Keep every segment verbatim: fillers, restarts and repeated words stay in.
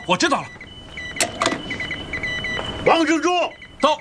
我知道了。 王正中到。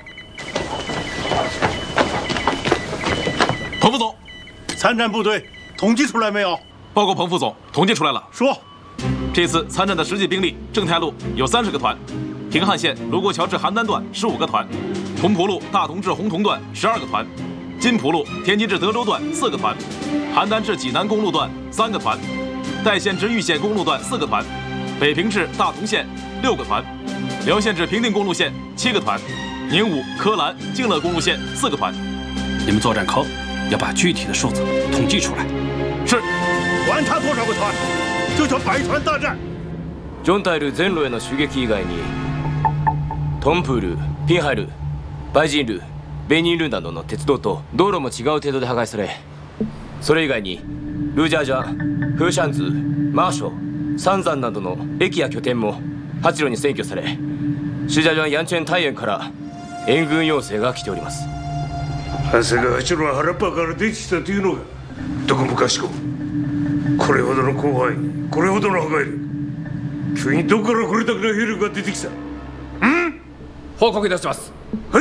彭副总， 参战部队统计出来没有？ 报告彭副总，统计出来了。 说， 这次参战的实际兵力，正太路有三十个团，平汉线卢沟桥至邯郸段十五个团，同蒲路大同至洪洞段十二个团，金蒲路天津至德州段四个团，邯郸至济南公路段三个团，代县至玉县公路段四个团，北平至大同县六个团，辽县至平定公路线七个团，宁武、柯兰、静乐公路线四个团。 你们作战科要把具体的数字统计出来。 是。 管他多少个团，就叫百团大战。 ジョンタイル全路への襲撃以外に、トンプール、ピンハイル、バイジンル、ベニンルなどの鉄道と道路も違う程度で破壊され、それ以外にルージャージャン、フーシャンズ、マーショ、サンザンなどの駅や拠点も八路に占拠され、シジャジャンヤンチェン大園から援軍要請が来ております。 長谷川八路は原っぱから出てきたというのがどこもかしこも。これほどの広範囲、これほどの破壊力、急にどこからこれだけの兵力が出てきた。うん？ 報告いたします。 はい。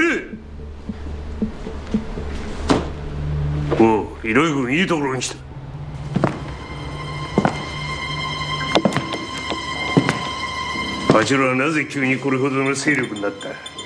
おう、イロイ軍いいところに来た。八路はなぜ急にこれほどの勢力になった？